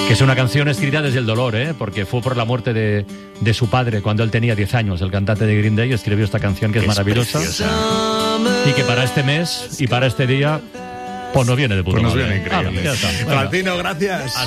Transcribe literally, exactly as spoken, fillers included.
Que es una canción escrita desde el dolor, ¿eh? Porque fue por la muerte de, de su padre cuando él tenía diez años. El cantante de Green Day escribió esta canción que es, es maravillosa. Preciosa. Y que para este mes y para este día, pues nos viene de puta pues nos madre. viene increíble. Ah, Francino, gracias.